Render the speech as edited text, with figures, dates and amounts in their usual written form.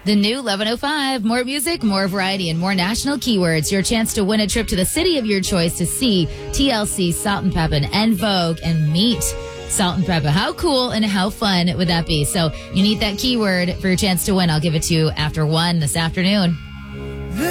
The new 1105. More music, more variety, and more national keywords. Your chance to win a trip to the city of your choice to see TLC, Salt and Pepper, and Vogue, and meet Salt and Pepper. How cool and how fun would that be? So you need that keyword for your chance to win. I'll give it to you after 1 this afternoon.